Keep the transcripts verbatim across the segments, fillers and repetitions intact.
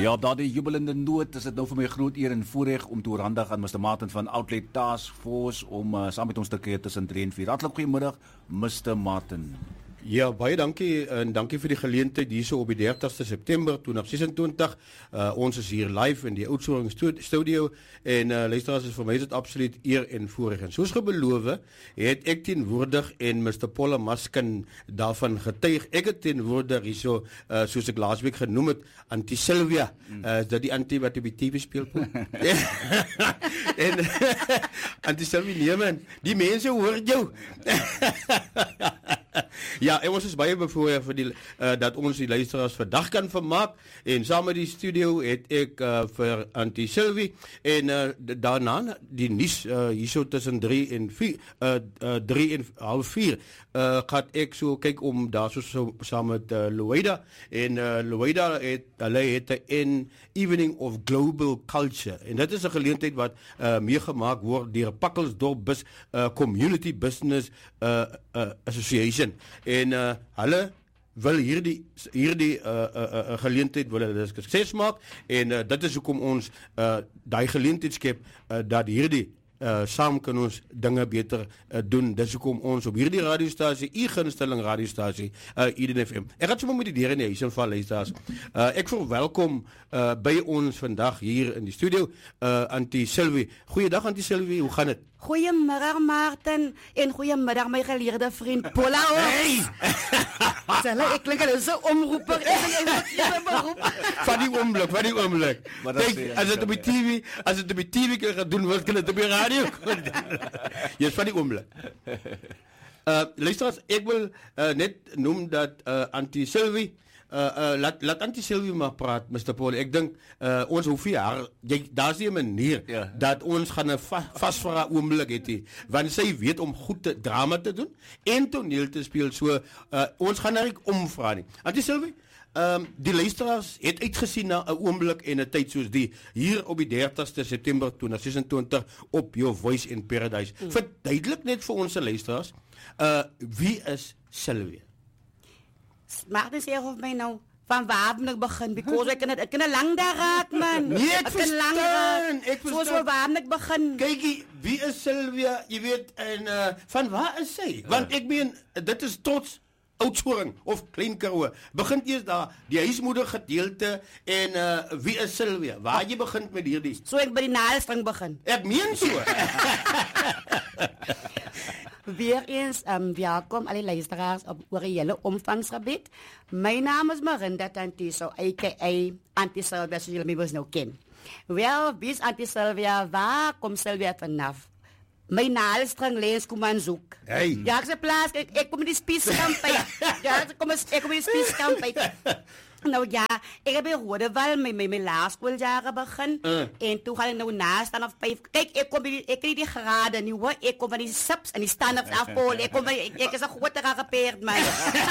Ja, op daardie jubelende noot is dit nou vir my 'n groot eer en voorreg om te oorhandig aan mister Martin van Outlet Task Force om uh, saam met ons te kuier tussen drie en vier. Hartlik goeiemiddag, mister Martin. Ja, baie dankie en dankie vir die geleentheid hierso op die dertigste September tweeduisend sesentwintig. Uh, ons is hier live in die Oudtshoorn studio en uh, luisteraars, is vir my is dit absoluut eer en voorreg. En soos gebeloof het ek teenwoordig en mister Paul Maskin daarvan getuig. Ek het teenwoordig hierso uh, soos ek laasweek genoem het, Auntie Sylvia. Uh, is dit die auntie wat op die T V speel? en Auntie Sylvia, nee man, die mense hoor jou. Ja, en ons is baie bevoorreg vir die uh, dat ons die luisteraars vandag kan vermaak en saam met die studio het ek uh, vir Auntie Sylvie en uh, daarna die nuus uh, hierso tussen drie en vier uh, uh, drie en half vier uh, gaan ek so kyk om daar so, so saam met uh, Louida en uh, Louida het hulle het 'n Evening of Global Culture en dit is 'n geleentheid wat uh, meegemaak word deur Pakkelsdorp Bus uh, Community Business uh, uh, Association. En uh, hulle wil hierdie hierdie uh, uh, uh, geleentheid wil hulle sukses maak en uh, dit is hoekom ons uh, daai geleentheid skep uh, dat hierdie Uh, saam kan ons dinge beter uh, doen. Dis hoekom ons op hierdie radiostasie, u gunsteling radiostasie, uh, Eden F M. Ek gaan sommer met die deur in die huis inval, luisteraars. Uh, ek verwelkom uh, by ons vandag hier in die studio uh, Auntie Sylvie. Goeiedag Auntie Sylvie, hoe gaan dit? Goeiemiddag Martin en goeiemiddag my geleerde vriend Paula. Hey! Selle, ek klink al so omroeper. Ek moet beroep. Van die oomblik, van die oomblik. Kijk, as dit op die T V, as dit op die T V kan gedoen word, kan dit op die radio. Jy is van die oomblik. Uh, luisteraars, ek wil uh, net noem dat uh, Auntie Sylvie Uh, uh, laat, laat Auntie Sylvie maar praat, mister Paul. Ek dink uh, ons hoef nie haar, daar's nie 'n manier yeah. dat ons gaan 'n va, vas vir haar oomblik het nie, want sy weet om goed te, drama te doen en toneel te speel, so uh, ons gaan haar nie omvra nie. Auntie Sylvie, um, die luisteraars het uitgesien na 'n oomblik en 'n tyd soos die hier op die dertigste September tweeduisend sesentwintig op Your Voice in Paradise. Mm. Verduidelik net vir ons luisteraars, uh, wie is Sylvia? Martin sê of my nou van waar moet ek begin, because ek kan het, ek kan lang daar raak man. Nee, ek, ek verstaan, ek verstaan. So waar moet ek begin? Kykie, wie is Sylvia, jy weet, en uh, van waar is sy? Want ek meen, dit is trots Oudtshoorn of Klein Karoo. Begin eers daar, die huismoeder gedeelte en uh, wie is Sylvia? Waar jy begin met hierdie? So ek by die naaldstring begin. Ek meen so. Weer eens, um, welkom alle luisteraars op oor die hele omvangsgebied. My naam is Marinda Tantiso, a k a. Auntie Sylvia, soos julle my was nou ken. Wel, wie is Auntie Sylvia? Waar kom Sylvia vanaf? My naaldstring lees kom aan zoek. Hey. Ja, ek se plaas, ek, ek kom in die spieskamp uit. Ja, ek kom, ek kom in die spieskamp uit. Nou ja, ek heb in Rodewal met my, my laerskooljare begin uh. en toe gaan ek nou na staan of vijf. Kijk, ek kom die, ek kry die grade nie hoor, ek kom van die sips en die stand-ups afpol, ek kom van, ek, ek is een grote gepeerd man.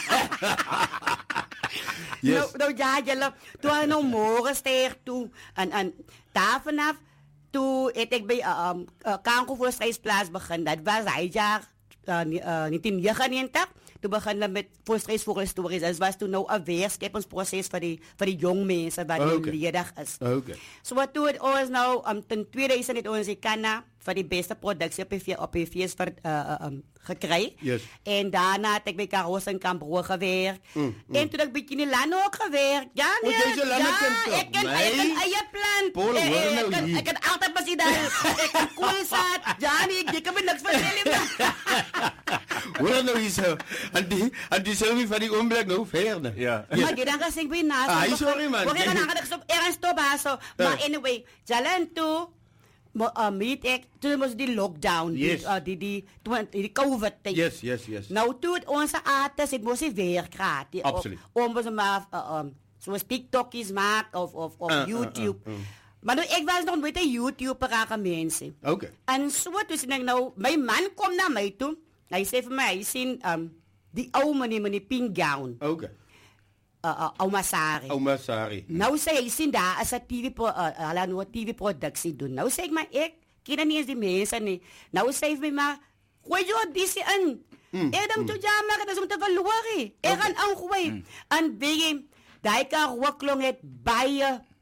Yes. Nou, nou ja, jylle, toe had ek nou morgen steeg toe en, en daar vanaf, toe het ek by uh, um, uh, Kankervoorstrijdsplaats begin, dat was hy jaar uh, uh, negentien negenennegentig. Toen begonnen met voorstreeks voor historisch. Dat was toen nou een weerskeppingsproces voor die, voor die jong mensen wat okay. nu ledig is. Okay. So wat toen het ons nou, um, ten tweeduizend het ons die Kanna voor die beste productie op die, op die feest ver, uh, um, gekregen. Yes. En daarna had ik bij Caroos en Cambro gewerkt. Mm, mm. En toen heb ik in die land ook gewerkt. Ja, nee. Oh, deze ja, ik ken eigen plan. Paul, eh, hoor eh, nou ik, kan, hier. ik kan altijd pas in ik kan koolzaad. Ja, nee, ik, ik kan me niks vertellen. Hoor nou hier zo. En die, en die Sylvie van die oomblik nou verder. Ja. Yes. Maar die dan gaan ik bij naast. Ah, sorry man. Oké, dan ga ik op ergens stop zo. Maar anyway, jalen toe. Uh, meet ek, toen was die lockdown, yes. die, uh, die, die, die, die COVID tijd. Yes, yes, yes. Nou toen onze artis, het moest weer gratis. Absoluut. Om we maar, uh, um, zoals TikTokjes maken of, of, of uh, YouTube. Uh, uh, uh. Maar nou, ik was nog nooit een YouTuber mensen. Oké. Okay. En zo, dus ik denk nou, mijn man komt naar mij toe. Hij zei van mij, hij zien um, die oude meneer met die pink gown. Oké. Okay. Uh, uh, Oma Sari. Oma Sari. Nou zei hij, zien daar als een T V, pro, uh, uh, nou, T V-productie doen. Nou zeg ik maar, ik ken niet eens die mensen niet. Nou zei hij maar, gooi je auditie in. Mm, ik denk, mm. ja, maar dat is om te verloren. Ik ga aan gooi. En bij hem, die kan roeklong het bij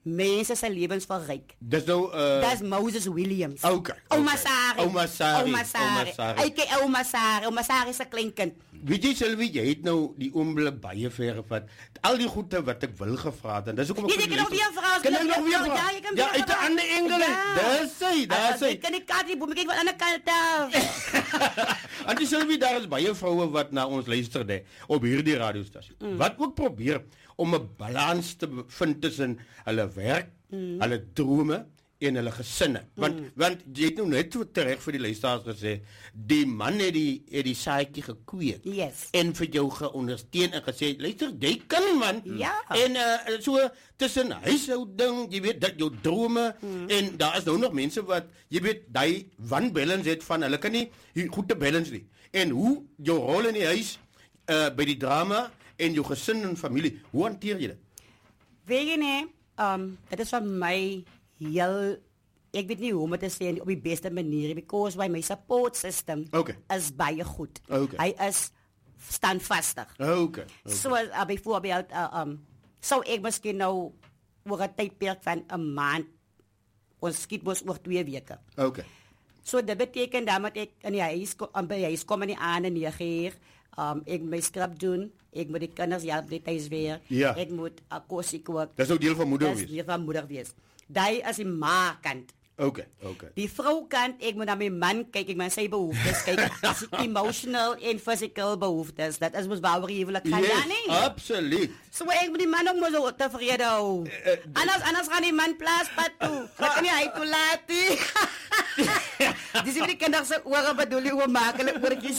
mense se lewens verryk. Dis nou uh, Dis Moses Williams. Okay. Ouma okay. Sari. Ouma Sari. Ouma Sari. Ek ken Ouma Sari. Ouma Sari se kleinkind. Weet jy Sylvie, jy het nou die oomblik baie ver gevat. Al die goede wat ek wil gevra het en dis hoekom ek Jy kan nog weer vra. Kan ek nog weer vra? Ja, jy kan Ja, uit 'n ander engel. Dis hy, dis hy. Ek kan nie kat die boom kyk wat aan die kant af. Antie Sylvie, daar is baie vroue wat na ons luister hè, op hierdie radiostasie. Mm. Wat ook probeer om 'n balans te vind tussen hulle werk, mm. hulle drome en hulle gesinne. Want mm. want jy het nou net so tereg vir die luisteraars gesê, die man het die het die saadjie gekweek yes. en vir jou geondersteun en gesê, luister, jy kan man. Ja. En uh, so tussen huishouding, jy weet, dat jou drome mm. en daar is nou nog mense wat jy weet, daai wanbalance het van hulle kan nie goed te balance nie. En hoe jou rol in die huis uh, by die drama en jou gesin en familie, hoe hanteer jy dit? Weet jy nie, um, dit is van my heel, ek weet nie hoe om het te sê op die beste manier, because by my support system okay. is baie goed. Okay. Hy is standvastig. Okay. okay. So uh, bijvoorbeeld, uh, um, zou ik misschien nou voor een tijdperk van een maand, ons skiet was oor twee weken. Okay. So dat betekent dat moet ik in die huis, um, bij huis komen die aan en neer. Um, ik moet mijn scrap doen, ik moet die kinders helpen die thuis weer, ja. ik moet uh, kosie koken. Dat is ook deel van moeder wees. wees? Dat is deel van moeder wees. Dat is die ma-kant. Okay, okay. Die vrouwkant, ik moet naar mijn man kijken, ik moet zijn behoeftes kijken. Emotional en physical behoeftes. Dat is waar we even gaan. Yes, ja, nee. absoluut. So ik moet die man ook maar zo tevreden houden. Uh, uh, anders, anders gaan die man plaaspad toe. Dan kan hij toe laten. Dus die kinderen zijn oren bedoelen hoe makkelijk woordjes.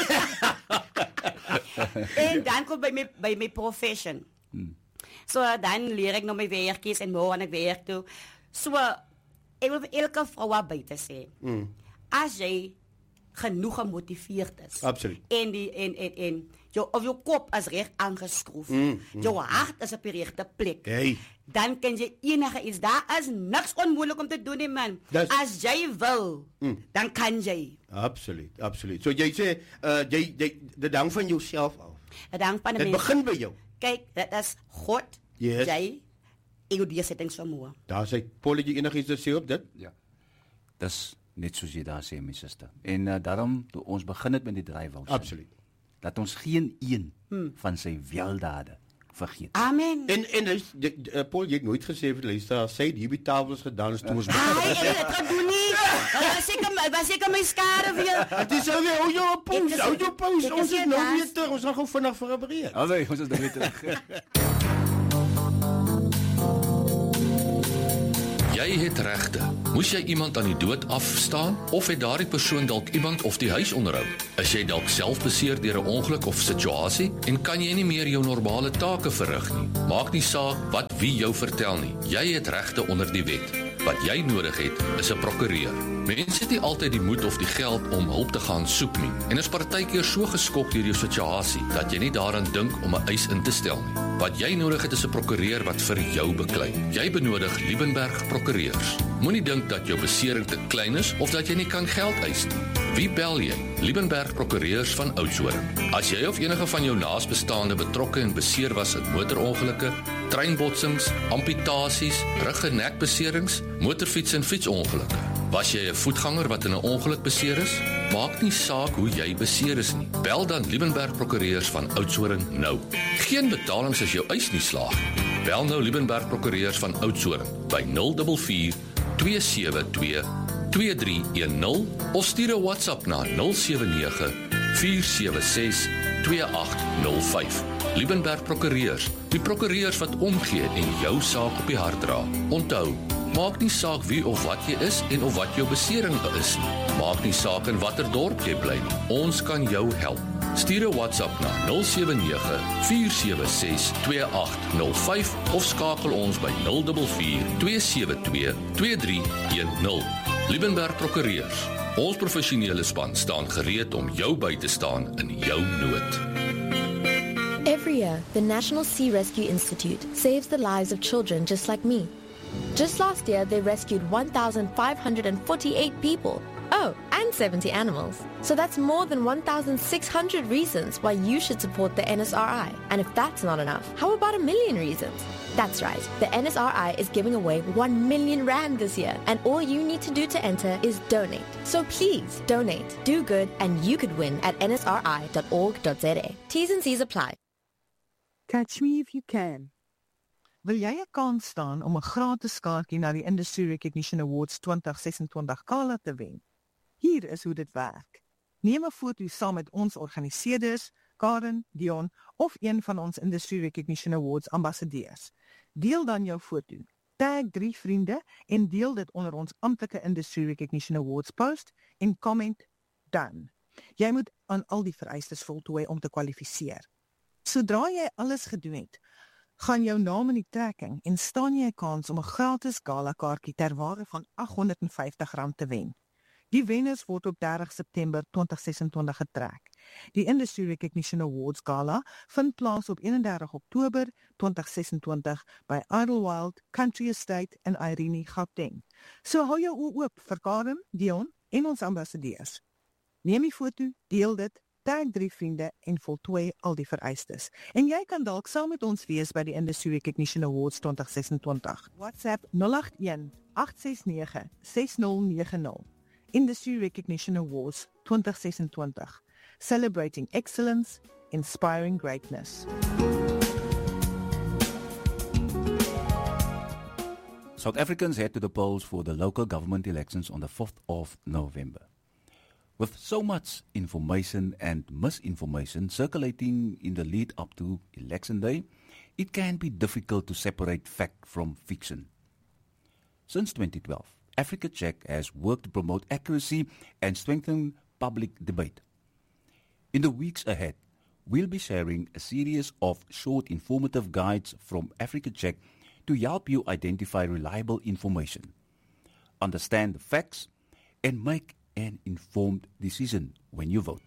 En dan komt bij mijn, bij mijn profession. Hmm. So dan leer ik nog mijn werkjes en morgen ik werk toe. So ik wil voor elke vrouw buiten zeggen. Mm. Als jij genoeg gemotiveerd is. Absoluut. En, die, en, en, en jou, of je kop is recht aangeschroefd. Mm, mm, jouw hart is op de rechte plek. Hey. Dan kan je enige iets. Daar is niks onmoeilijk om te doen, die man. Das... Als jij wil, mm. dan kan jij. Absoluut, absoluut. So jij zegt, uh, jy, jy, de dank van jezelf af. De dank van de Het mensen. begint bij jou. Kijk, dat is God, yes. jij, en je deurzettingsvermoë. Daar sê Paul, jy enig iets te sê op dit? Ja. Dis net soos jy daar sê, my suster. En uh, daarom, toe ons begin het met die drywels. Absoluut. Dat ons geen een hmm. van sy weldade vergeet. Amen. En en uh, uh, Paul, jy het nooit gesê vir luister, sy het hier by tafels gedans toe ons begin. Ai, ek het gedoen nie. Was ek was ek my skare weer. Dit is alweer hou jou pause, hou jou pause. Ons is nou weer terug. Ons gaan gou vinnig vir 'n breek. Alweer, ons is nou weer terug. Jy het regte. Moes jy iemand aan die dood afstaan of het daardie persoon dalk iemand of die huis onderhou? Is jy dalk self beseer deur 'n ongeluk of situasie en kan jy nie meer jou normale take verrig nie? Maak nie saak wat wie jou vertel nie. Jy het regte onder die wet. Wat jy nodig het, is 'n prokureur. Mense het nie altyd die moed of die geld om hulp te gaan soek nie. En is partykeer so geskok deur jou situasie dat jy nie daaraan dink om 'n eis in te stel nie. Wat jy nodig het is 'n prokureur wat vir jou beklei. Jy benodig Liebenberg Prokureurs. Moenie dink dat jou besering te klein is of dat jy nie kan geld eis nie. Wie bel jy? Liebenberg Prokureurs van Oudtshoorn. As jy of enige van jou naasbestaande betrokke en beseer was in motorongelukke, treinbotsings, amputasies, rug- en nekbeserings, motorfiets- en fietsongelukke. Was jy 'n voetganger wat in 'n ongeluk beseer is? Maak nie saak hoe jy beseer is nie. Bel dan Liebenberg Prokureurs van Oudtshoorn nou. Geen betalings as jou eis nie slaag. Bel nou Liebenberg Prokureurs van Oudtshoorn by nul vier vier twee sewe twee twee drie een nul of stuur 'n WhatsApp na nul sewe nege vier sewe ses twee agt nul vyf. Liebenberg Prokureurs, die prokureurs wat omgee en jou saak op die hart dra. Onthou, maak nie saak wie of wat jy is en of wat jou besering is nie. Maak nie saak in watter dorp jy bly nie. Ons kan jou help. Stuur 'n WhatsApp na nul sewe nege vier sewe ses twee agt nul vyf of skakel ons by nul vier vier twee sewe twee twee drie een nul. Liebenberg Prokureurs. Ons professionele span staan gereed om jou by te staan in jou nood. Every year, the National Sea Rescue Institute saves the lives of children just like me. Just last year, they rescued one thousand five hundred forty-eight people, Oh, and seventy animals. So that's more than one thousand six hundred reasons why you should support the N S R I. And if that's not enough, how about a million reasons? That's right. The N S R I is giving away one million rand this year. And all you need to do to enter is donate. So please donate, do good, and you could win at n s r i dot org dot z a. T's and C's apply. Catch me if you can. Wil jy 'n kans staan om 'n gratis kaartjie na die Industry Recognition Awards twenty twenty-six Gala te wen? Hier is hoe dit werk. Neem 'n foto saam met ons organiseerders, Karen, Dion of een van ons Industry Recognition Awards ambassadeurs. Deel dan jou foto. Tag drie vriende en deel dit onder ons amptelike Industry Recognition Awards post en comment dan. Jy moet aan al die vereistes voltooi om te kwalifiseer. Sodra jy alles gedoen het, gaan jou naam in die trekking en staan jy 'n kans om 'n gratis gala kaartjie ter waarde van agt honderd vyftig rand te wen. Die wenners word op dertig September twenty twenty-six getrek. Die Industry Recognition Awards Gala vind plaas op eenendertig Oktober twenty twenty-six by Idlewild Country Estate in Irene, Gauteng. So hou jou oë oop vir Karen, Dion en ons ambassadeurs. Neem die foto, deel dit, tag drie vriende en voltooi al die vereistes. En jy kan dalk saam met ons wees by die Industry Recognition Awards twenty twenty-six. WhatsApp zero eight one, eight six nine, six zero nine zero. Industry Recognition Awards twenty twenty-six. Celebrating excellence, inspiring greatness. South Africans head to the polls for the local government elections on the fifth of November. With so much information and misinformation circulating in the lead up to Election Day, it can be difficult to separate fact from fiction. Since twenty twelve, Africa Check has worked to promote accuracy and strengthen public debate. In the weeks ahead, we'll be sharing a series of short informative guides from Africa Check to help you identify reliable information, understand the facts, and make an informed decision when you vote.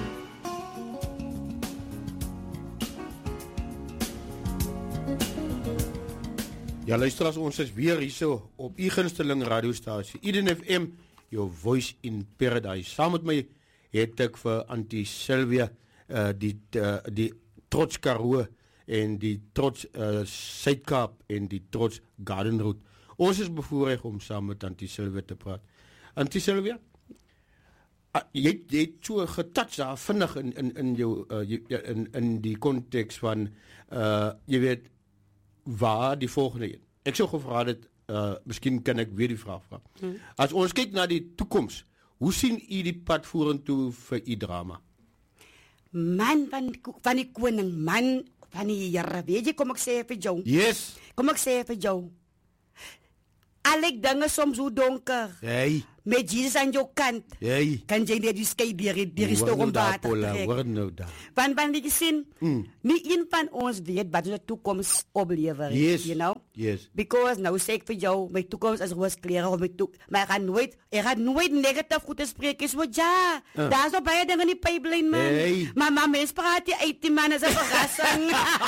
Ja, luisteraars, ons is weer hierso op u gunsteling radiostasie Eden F M, your voice in paradise. Saam met my het ek vir Auntie Sylvia uh, die uh, die Trots Karoo en die Trots uh, Suid-Kaap en die Trots Garden Route. Ons is bevoorreg om saam met Auntie Sylvia te praat. Auntie Sylvia, uh, jy jy het so getouch daar vinnig in in in jou uh, jy, in in die konteks van uh, jy weet waar die volgende een. Ek sou gevra het, uh, miskien kan ek weer die vraag vra. Hmm. As ons kyk na die toekoms, hoe sien u die pad vorentoe vir u drama? Man van, van die koning, man van die Here, weet jy, kom ek sê vir jou. Yes. Kom ek sê vir jou. Alle dinge soms hoe donker. Hey. Met Jesus aan jou kant. Hey. Kan jy net die skei deur die stormwater trek. Hoor nou daar. Want van die gesin, mm. nie een van ons weet wat die toekoms oplewer. Yes. You know? Yes. Because nou sê ek vir jou, my toekoms is rooskleurig, my toe, maar ek gaan nooit, ek gaan nooit negatief goed te spreek. Is wat ja. Uh. Daar's nog baie dinge in die pipeline, man. Hey. Maar maar mens praat jy uit die man as 'n verrassing.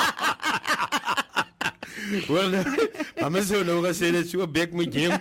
Wel, maar so nou gesê dit so bek met jam.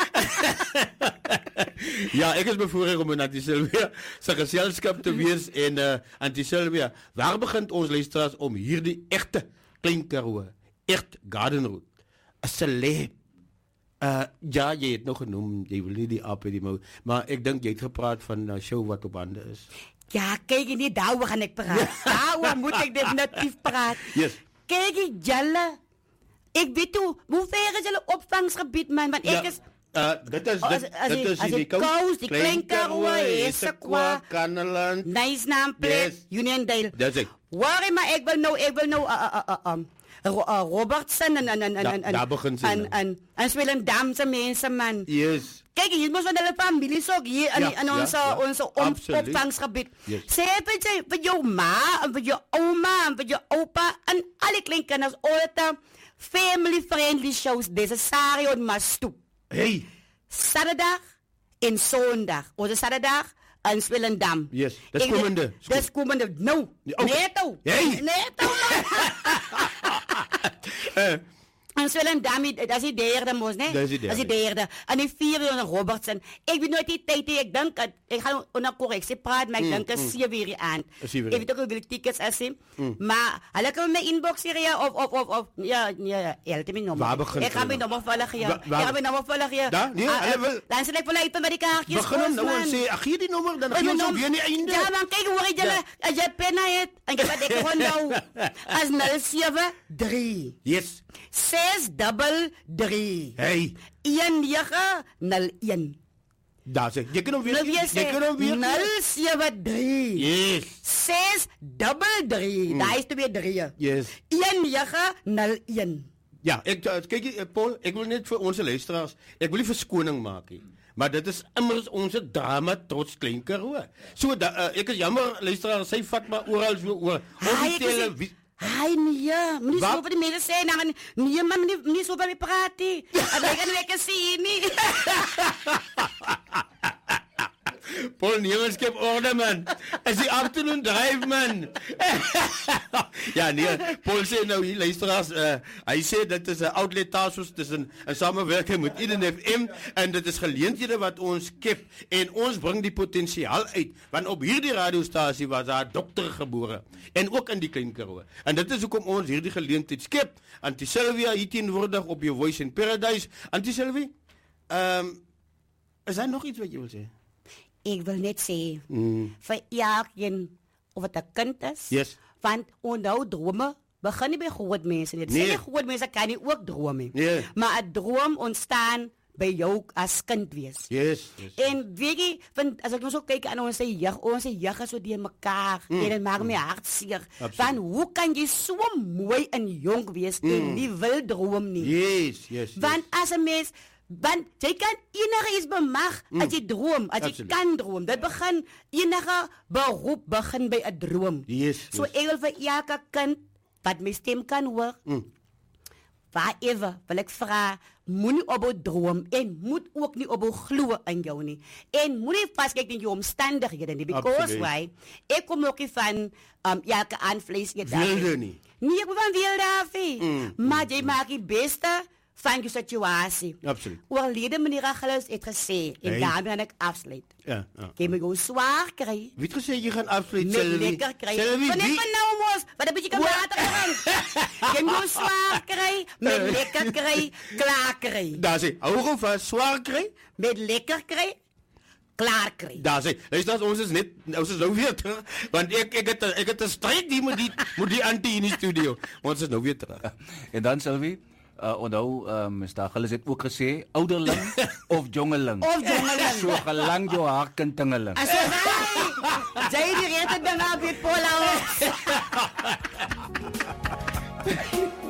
Ja, ek is bevoorreg om met Auntie Sylvia se geselskap te wees en uh, Auntie Sylvia, waar begin ons luisteraars om hierdie egte Klein Karoo, echt Garden Route, 'n celeb. Uh, ja, jy het nog genoem, jy wil nie die aap uit die mouw, maar ek dink jy het gepraat van 'n uh, show wat op hande is. Ja, kyk nie, daaroor gaan ek praat. Daaroor moet ek definitief praat. Yes. Kyk julle. Ek weet hoe, hoe ver is julle opvangsgebied, man, want ek ja. is Uh, dit is dit, as, as dit is die, die Kous, die Klein Karoo, Esekwa, Kanaland, nice naamplek, yes. Uniondale. Dis ek. Worry maar ek wil nou, ek wil nou uh, uh, uh, um, uh, Robertson en en en en en daar begin sy en en en Swellendam se mense, man. Yes. Kyk, hier moet ons hulle families ook hier in ja, in ons ja, ja. ons opvangsgebied. Yes. Sê vir jy vir jou ma en vir jou ouma en vir jou oupa en al die klein kinders altyd family friendly shows necessary on must do. Hey. Saterdag en Sondag. Ons is Saterdag in Swellendam. Yes, dis komende. Dis komende. Nou, okay. Neto. Hey. Neto. uh, En so lang daarmee, dat is die derde mos, né? Dat is die derde. Dat is die derde. En die vierde dan Robertson. Ik weet nooit die tijd, ik denk, ik ga onder correctie praten, maar ik denk dat zeven uur aan. Ik weet ook hoeveel tickets er zijn. Maar, hulle kan mijn inbox hier, ja, of, of, of, of, ja, ja, ja, ja, dat is mijn nummer. Ik ga mijn nummer volgen, ja. Ik ga mijn nummer volgen, ja. Daar, nee, hulle wil... Dan zal ik wel uit met die kaartjes. Begin nou en sê, ag gee die nommer, dan gee ons op weer nie einde. Ja, man, kijk, hoor jy, as jy pen het, en jy wat ek gewoon nou, as nul sewe drie. Yes. Zes double drie. Hey. Een negen nul een. Daar sê, jy kan hom weer, jy kan hom weer. nul sewe drie. Yes. Zes double drie. Mm. Daar is er weer drie. Yes. Een negen nul een. Ja, ek kyk jy Paul, ek wil net vir ons luisteraars, ek wil nie verskoning maak nie. Maar dit is immers ons drama trots Klein Karoo. So da, uh, ek is jammer luisteraars, sy vat maar oral so oor. Ons televisie. Hai nee, moenie so vir die mense sê dan nee, maar moenie moenie so by my praat nie. En ek kan lekker sien nie. Paul Nieuwen skep orde man. Is die afternoon drive man. Ja nee, Paul sê nou hier luisteraars, uh, hy sê dit is 'n outlet tasos tussen 'n samewerking met Eden F M en dit is geleenthede wat ons skep en ons bring die potensiaal uit want op hierdie radiostasie was daar 'n dokter gebore en ook in die Klein Karoo. En dit is hoekom ons hierdie geleentheid skep. Auntie Sylvia hier teenwoordig op jou Voice in Paradise. Auntie Sylvia, ehm um, is daar nog iets wat jy wil sê? Ik wil net zeggen, mm. voor elkeen of het een kind is, yes. want onthou dromen begin niet bij groot mensen. Het nee. zijn groot mensen kan je ook dromen. Nee. Maar een droom ontstaan bij jou als kind wees. Yes, yes. En weet je, want als ik nou zo kijk aan onze jeugd, onze jeugd is zo die elkaar. Mm. En het maakt me hartstier. Van hoe kan je zo mooi en jong wees mm. en niet wil dromen niet? Yes, yes. Want yes. als een mens... Want jy kan enige iets bemag mm. as jy droom, as Absolute. jy kan droom. Dit begin enige beroep begin by 'n droom. Yes, so yes. ek wil vir elke kind wat my stem kan hoor. Mm. Whatever, wil ek vra, moenie op 'n droom en moet ook nie op 'n glo in jou nie. En moenie vaskyk in jou omstandighede nie because Absolute. why? Ek kom ook nie van um elke aanvlees eet. Wilde nie. Nee, ek kom van wilde af. Mm. Maar jy maak die beste van je situatie. Absoluut. Oorlede meneer Achilles het gesê, en hey. daarmee gaan ek afsluit. Ja, ja. Jy moet jou swaar kry. Wie het gesê jy gaan afsluit, Met Sylvie? lekker kry. Sylvie, Van net wie? van nou mos, wat 'n bietjie kan water gaan. Jy moet jou swaar kry, met lekker kry, klaar kry. Daar sê, hou gou vas, swaar kry. Met lekker kry, klaar kry. Daar sê, luister, ons is net, ons is nou weer terug, want ek, ek het, ek het 'n stryd hier met die, met die antie in die studio. Ons is nou weer terug. En dan Sylvie, uh, onthou, um, Mister Gillis het ook gesê, ouderling of jongeling. Of jongeling. So gelang jou haar kind tingeling. As jy, jy die rede ding af met Paul.